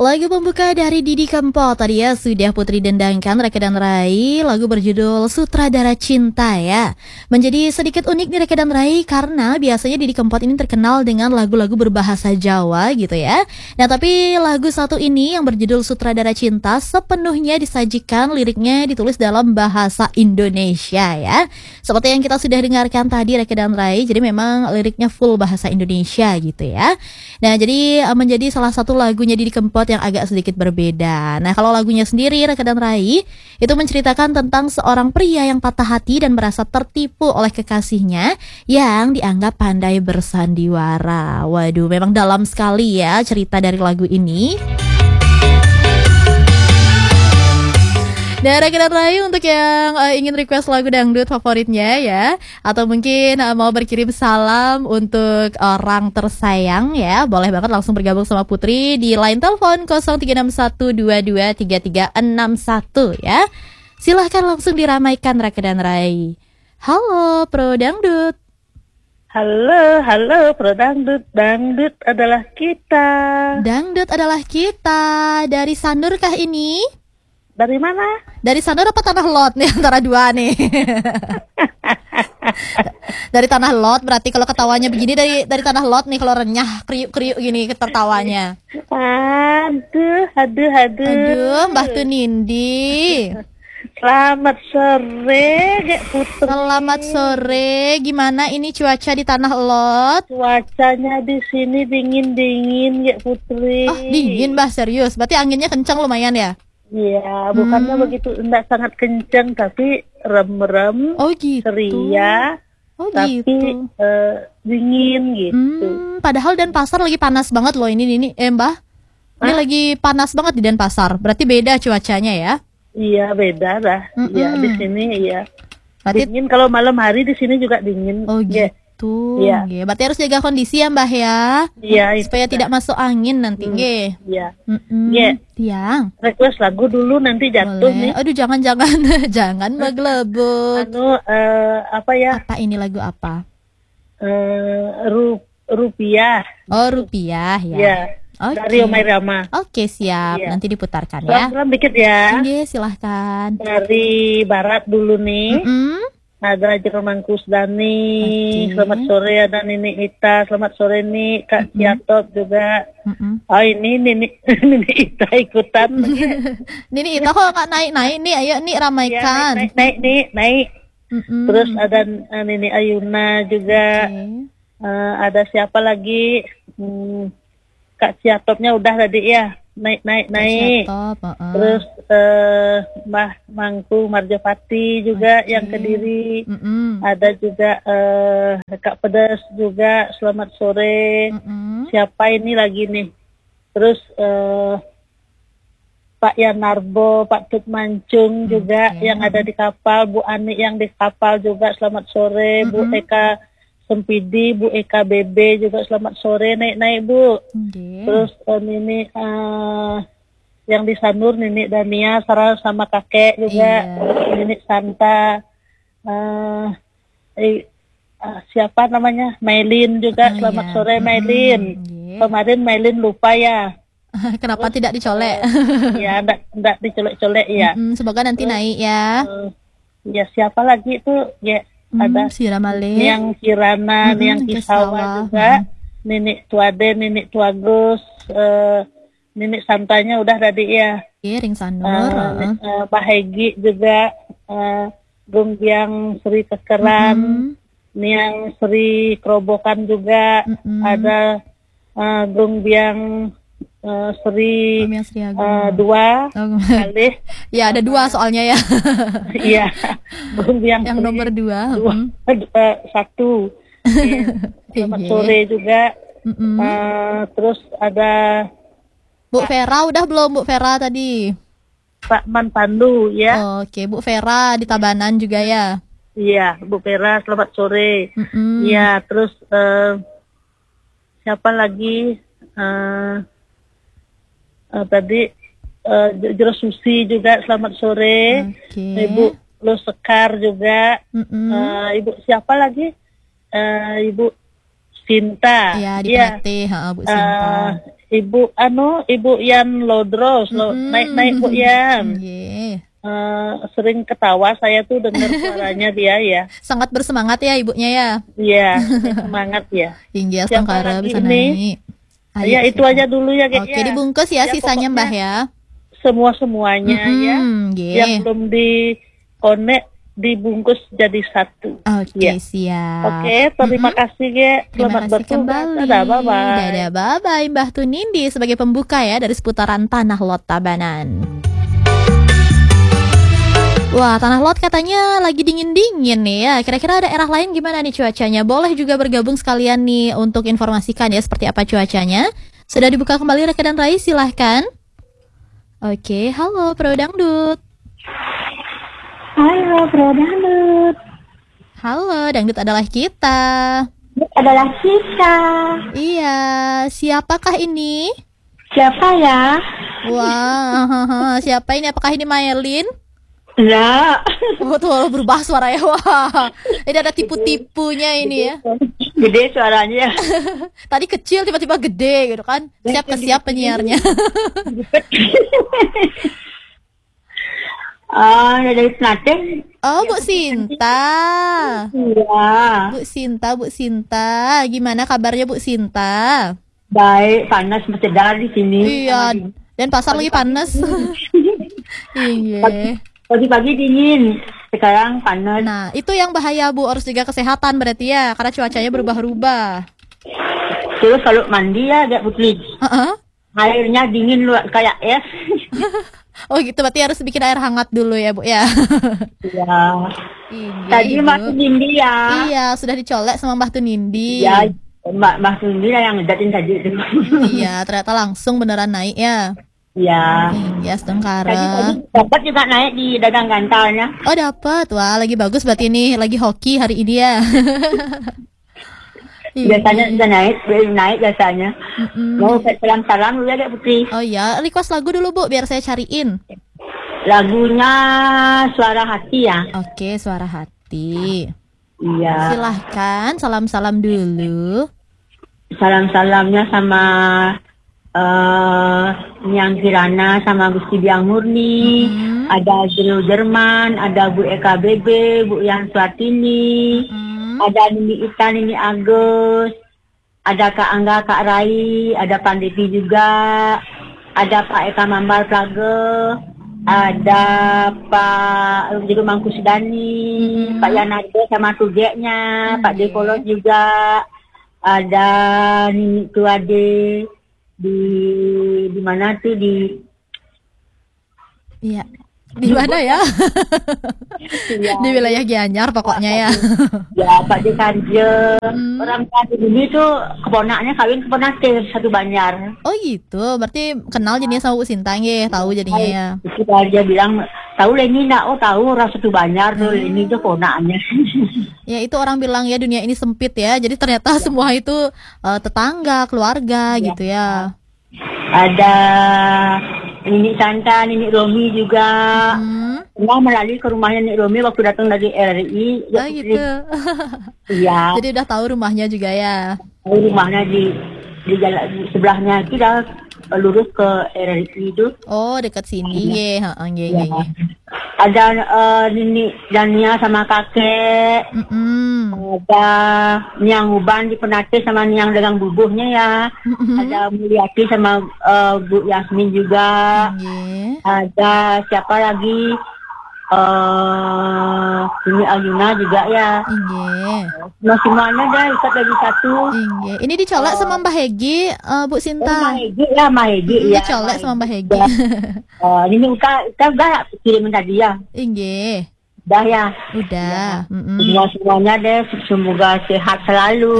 Lagu pembuka dari Didi Kempot tadi ya sudah Putri dendangkan Reka dan Rai. Lagu berjudul Sutradara Cinta ya. Menjadi sedikit unik nih Reka dan Rai karena biasanya Didi Kempot ini terkenal dengan lagu-lagu berbahasa Jawa gitu ya. Nah tapi lagu satu ini yang berjudul Sutradara Cinta sepenuhnya disajikan liriknya ditulis dalam bahasa Indonesia ya. Seperti yang kita sudah dengarkan tadi Reka dan Rai. Jadi memang liriknya full bahasa Indonesia gitu ya. Nah jadi menjadi salah satu lagunya Didi Kempot yang agak sedikit berbeda. Nah kalau lagunya sendiri Reka dan Rai itu menceritakan tentang seorang pria yang patah hati dan merasa tertipu oleh kekasihnya yang dianggap pandai bersandiwara. Waduh memang dalam sekali ya cerita dari lagu ini. Dan Reka dan Rai untuk yang ingin request lagu dangdut favoritnya ya, atau mungkin mau berkirim salam untuk orang tersayang ya, boleh banget langsung bergabung sama Putri di line telepon 0361223361 ya. Silahkan langsung diramaikan Reka dan Rai. Halo Pro Dangdut. Halo Pro Dangdut. Dangdut adalah kita. Dangdut adalah kita. Dari Sanur kah ini? Dari mana? Dari Sanur apa Tanah Lot nih antara dua nih? Dari Tanah Lot berarti kalau ketawanya begini dari Tanah Lot nih kalau renyah kriuk-kriuk gini tertawanya. Aduh Mbah Tunindi. Selamat sore Gek Putri. Selamat sore. Gimana ini cuaca di Tanah Lot? Cuacanya di sini dingin Gek Putri. Ah, dingin Mbah, serius. Berarti anginnya kencang lumayan ya? Iya, bukannya begitu enggak sangat kencang tapi rem-rem. Oh gitu. Ceria. Oh tapi gitu. Dingin gitu. Padahal Denpasar lagi panas banget loh ini Mbah. Ini lagi panas banget di Denpasar. Berarti beda cuacanya ya? Iya, beda lah. Iya, di sini iya. Berarti dingin kalau malam hari di sini juga dingin. oh gitu. Iya. Yeah. Berarti harus jaga kondisi ya Mbah ya. Iya, supaya tidak masuk angin nanti nggih. Iya. Tiang. Request lagu dulu nanti jatuh Boleh. nih. Aduh jangan jangan Maglebut. Apa ya? Apa ini lagu apa? Rupiah. Oh, Rupiah ya. Iya. Oke. Dari Omai Rama. Oke, siap. Iya. Nanti diputarkan ya. Pelan-pelan dikit ya. Oke, silahkan. Dari barat dulu nih. Ada Jerman Kusdani. Oke. Selamat sore ada Nini Ita. Selamat sore nih Kak Ciatot juga. Oh ini Nini Ita ikutan. Nini Ita kok nggak naik nih? Ayo nih ramaikan. Ya, naik. Terus ada Nini Ayuna juga. Ada siapa lagi? Kak Ciatotnya udah tadi ya. Naik. Terus Mbah Mangku Marjapati juga yang Kediri. Ada juga Kak Pedas juga. Selamat sore. Siapa ini lagi nih? Terus Pak Yanarbo, Pak Tut Mancung juga yang ada di kapal. Bu Ani yang di kapal juga. Selamat sore. Bu Eka Sempidi, Bu Eka BB juga selamat sore. Naik Bu. Terus ini yang di Sanur Nini Dania Sarah sama kakek juga. Nini Santa. Siapa namanya? Mailin juga selamat sore Mailin. Kemarin Mailin lupa ya. Kenapa tidak dicolek? Ya enggak dicolek-colek ya. Semoga nanti naik ya. Ya siapa lagi itu ya. Ada Siramale, yang Kirana, yang Kisawa juga, Nenek Tuade, Nenek Tuagus, Nenek Santanya udah tadi ya. Ring Sanur. Pak Hegi juga, Gungbiang Sri Kekeran, yang Sri Kerobokan juga, ada Gungbiang Sri dua kali. Ya ada dua soalnya ya. Iya. Yang nomor dua. Satu. Selamat sore juga. Terus ada Bu Vera udah belum Bu Vera tadi? Pak Man Pandu ya. Oke, Bu Vera di Tabanan juga ya. Iya, Bu Vera selamat sore. Iya, terus siapa lagi? Tadi Jero Susi juga selamat sore. Ibu Lo Sekar juga. Ibu siapa lagi? Ibu Sinta. Iya, di Pelate, Bu Sinta. Ibu Yan Lodros, naik Bu Yan. Nggih. Sering ketawa saya tuh dengar suaranya dia ya. Sangat bersemangat ya ibunya ya. Iya, semangat ya. Inggih Siapa Astangkara lagi bisa ini? naik. Ayo, Ya itu silakan. aja dulu ya Oke, kayaknya. dibungkus ya sisanya pokoknya Mbah ya. Semuanya ya. Nggih. Yang belum di connect dibungkus jadi satu. Oke, Ya. siap. Oke, terima kasih ya. Terima Selamat kasih bertugas. kembali. Dadah, bye-bye. Dadah, bye-bye Mbah Tunindi sebagai pembuka ya dari seputaran Tanah Lot Tabanan. Wah, Tanah Lot katanya lagi dingin-dingin nih ya. Kira-kira daerah lain gimana nih cuacanya? Boleh juga bergabung sekalian nih untuk informasikan ya seperti apa cuacanya. Sudah dibuka kembali Reka dan Rai, silahkan. Oke, halo Pro Dangdut. Halo, Bro Dangdut. Halo, Dangdut adalah kita. Ini adalah kita. Iya, siapakah ini? Siapa ya? Wah, siapa ini? Apakah ini Maelin? Enggak. Oh, tuh berubah suaranya. Wah, ini ada tipu-tipunya ini ya. Gede suaranya. Tadi kecil, tiba-tiba gede gitu kan. Siap ke siap penyiarnya. Dari Ternate. Oh, Bu Sinta. Iya. Bu Sinta. Gimana kabarnya Bu Sinta? Baik, panas masih dari sini. Iya, dan pasar lagi panas. Iya. Pagi-pagi dingin, sekarang panas. Nah, itu yang bahaya Bu, harus jaga kesehatan berarti ya, karena cuacanya berubah-ubah. Terus kalau mandi ya, agak putih. Heeh. Airnya dingin luar kayak es. Oh gitu, berarti harus bikin air hangat dulu ya Bu ya. Iya. Iya, Tadi Ibu. masih dingin ya. Iya, sudah dicolek sama Mbah Tunindi. Ya, Mbak Sundi lah yang ngedatin tadi itu. Iya, ternyata langsung beneran naik ya. Iya. Iya, Astangkara. Tadi dapat juga naik di dagang gantalnya. Oh dapat, wah lagi bagus berarti ini, lagi hoki hari ini ya. Biasanya bisa naik biasanya. Mau salam-salam dulu ya Dek Putri. Oh iya, request lagu dulu Bu, biar saya cariin. Lagunya Suara Hati ya. Oke, Suara Hati. Iya. Silahkan, salam-salam dulu. Salam-salamnya sama Nyang Kirana sama Gusti Biang Murni. Ada Jero Jerman, ada Bu Eka Bebe, Bu Yang Suatini. Ada Nini Ita, Nini Agus, ada Kak Angga, Kak Rai, ada Pandepi juga, ada Pak Eka Mambar Plage, ada Pak Jero Mangkusdani, Pak Yanade sama Tugeknya, Pak Dekolos juga, ada Nini Tuade di mana tuh Iya. Di mana ya? Di wilayah Gianyar pokoknya ya. Ya, Pak Dekanje. Orang tadi ini tuh keponaknya kawin keponakan satu Banjar. Oh gitu, berarti kenal jadinya sama Bu Sinta nggih, tahu jadinya ya. Kita dia bilang, tahu Leni enggak? Oh tahu, orang satu Banjar tuh Leni tuh keponaknya. Ya itu orang bilang ya dunia ini sempit ya, jadi ternyata semua itu tetangga, keluarga gitu ya. Ada Nini Santa, Nini Romi juga. Pernah melalui ke rumahnya Nini Romi waktu datang dari RRI. Oh gitu. Iya. Jadi udah tahu rumahnya juga ya. Rumahnya di jalan di sebelahnya itu dah lurus ke RRI itu. Oh dekat sini ya. Heeh, nggih. Ada Nini Dania sama kakek. Ada Niang Uban di Penate sama Niang dagang bubuhnya ya. Ada Mulyati sama Bu Yasmin juga. Ada siapa lagi? Ini Ayuna juga ya. Nah semuanya dah ikat lagi satu. Ini dicolek sama Mbak Hegi, Bu Sinta. Mbak Hegi ya. Dicolek sama Mbak Hegi. Ini udah kirimin tadi ya. Inggih. Udah ya. Udah. Semuanya deh, semoga sehat selalu.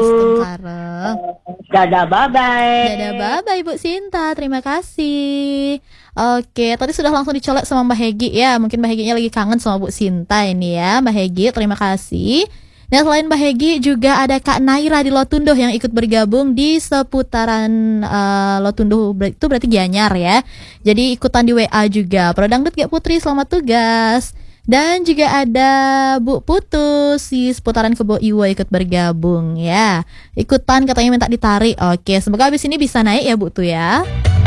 Dadah bye-bye. Dadah bye-bye Bu Sinta, terima kasih. Oke, tadi sudah langsung dicolek sama Mbak Hegi ya. Mungkin Mbak Heginya lagi kangen sama Bu Sinta ini ya. Mbak Hegi, terima kasih. Dan selain Mbak Hegi juga ada Kak Naira di Lotundoh yang ikut bergabung di seputaran Lotundoh, itu berarti Gianyar ya. Jadi ikutan di WA juga. Pro Dangdut Gak Putri, selamat tugas. Dan juga ada Bu Putu, si seputaran Kebo Iwo ikut bergabung ya. Ikutan katanya minta ditarik. Oke, semoga habis ini bisa naik ya Bu Tu ya.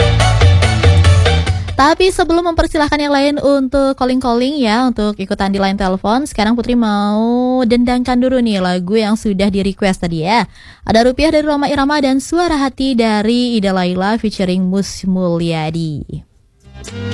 Tapi sebelum mempersilahkan yang lain untuk calling-calling ya, untuk ikutan di line telepon, sekarang Putri mau dendangkan dulu nih lagu yang sudah di request tadi ya. Ada Rupiah dari Roma Irama dan Suara Hati dari Ida Laila featuring Mus Mulyadi.